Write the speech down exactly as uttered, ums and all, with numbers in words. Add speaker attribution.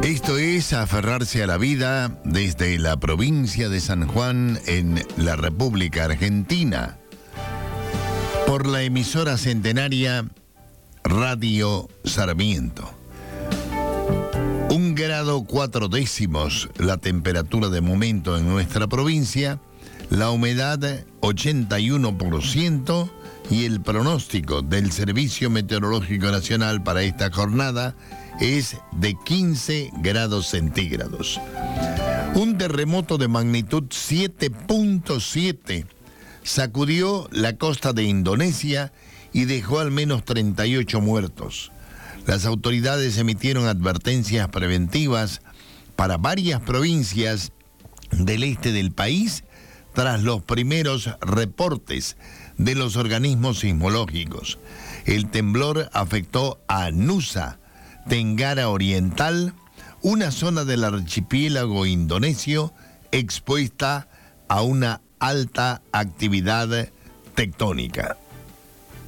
Speaker 1: Esto es Aferrarse a la Vida desde la provincia de San Juan en la República Argentina por la emisora centenaria Radio Sarmiento. Un grado cuatro décimos la temperatura de momento en nuestra provincia, la humedad ochenta y uno por ciento y el pronóstico del Servicio Meteorológico Nacional para esta jornada es de quince grados centígrados. Un terremoto de magnitud siete punto siete sacudió la costa de Indonesia y dejó al menos treinta y ocho muertos. Las autoridades emitieron advertencias preventivas para varias provincias del este del país tras los primeros reportes de los organismos sismológicos. El temblor afectó a Nusa Tenggara Oriental, una zona del archipiélago indonesio expuesta a una alta actividad tectónica.